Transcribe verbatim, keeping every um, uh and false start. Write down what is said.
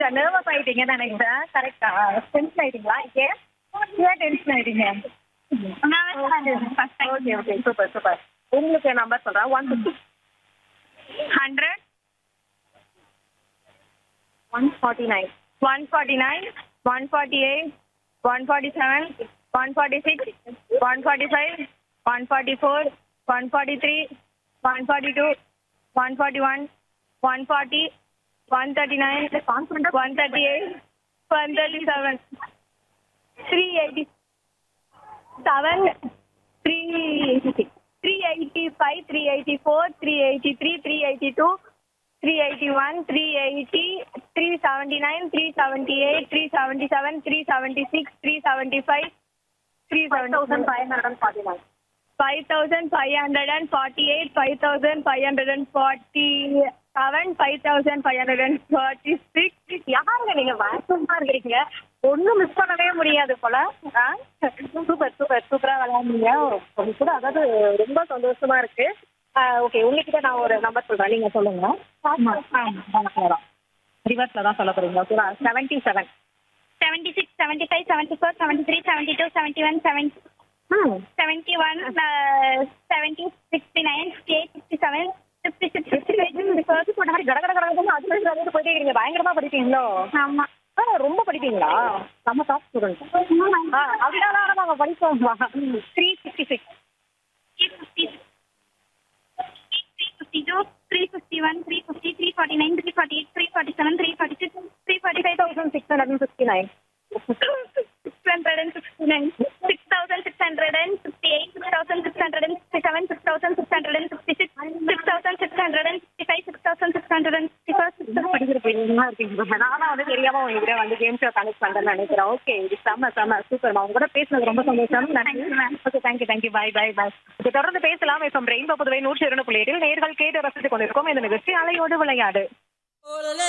Nervous ஆயிட்டீங்கன்னு நினைக்கிறேன். கரெக்ட்டா? Tension ஆயிட்டீங்களா? ஏன்? ஏன் டென்ஷன் ஆயிட்டீங்க? Okay, okay. Super, super. உங்களுக்கு நம்பர் சொல்றேன். One fifty hundred one forty nine one forty nine one forty eight one forty seven one forty six one forty five one forty four one forty three one forty two one forty one one forty one thirty nine one thirty eight one thirty seven three eighty seven three three eighty five three eighty four three eighty three three eighty two three eighty one three eighty three seventy nine three seventy eight three seventy seven three seventy six three seventy five three seven thousand five hundred and forty nine five thousand five hundred and forty eight five thousand five hundred and forty seven five thousand five hundred and forty six யாருங்க நீங்க வேகமா இருக்கீங்க? ஒன்றும் miss பண்ணவே முடியாது போல. Super, super. சூப்பரா விளையாடுங்க. உங்க கூட அதாவது ரொம்ப சந்தோஷமா இருக்கு. ஓகே, உங்ககிட்ட நான் ஒரு நம்பர் சொல்றேன். நீங்க சொல்லுங்க. ரிவர்ஸ்ல தான் சொல்ல போறீங்க. ஓகேவா? Seventy seven seventy six seventy five seventy four seventy three seventy two seventy one seventy seventy one seventy sixty nine fifty eight fifty seven fifty six fifty eight போட்ட மாதிரி கட கட கடன்னு அது மாதிரி வந்து போயிட்டே இருக்கீங்க. பயங்கரமா படிப்பீங்களோ? ஆமா. ஆ, ரொம்ப படிப்பீங்களா? நம்ம டாப் ஸ்டூடெண்ட். அதனால நாங்க படிப்போம். Three fifty six three fifty three fifty two three fifty one three fifty three forty nine three forty eight three forty seven three forty six three forty five thousand six hundred and fifty nine six hundred and sixty nine six thousand six hundred and fifty eight six thousand six hundred and sixty seven six thousand six hundred and sixty six six thousand six hundred and sixty five six thousand six hundred and sixty four six படிக்கிறீங்க. நானும் வந்து தெரியாம உங்ககிட்ட வந்து game show connect பண்றேன்னு நினைக்கிறேன். Okay, இது செம்ம செம்ம சூப்பர். உங்க கூட பேசுனது ரொம்ப சந்தோஷம். நன்றி. Okay, thank you thank you. பாய் பாய் பாய். இது தொடர்ந்து பேசலாம். இப்போ ரெயின்போ புதுவை நூற்றி இரண்டு புள்ளி ஏழில் நேர்கள் கேட்டு ரசித்துக் கொண்டிருக்கோம். இந்த நிகழ்ச்சி அலையோடு விளையாடு.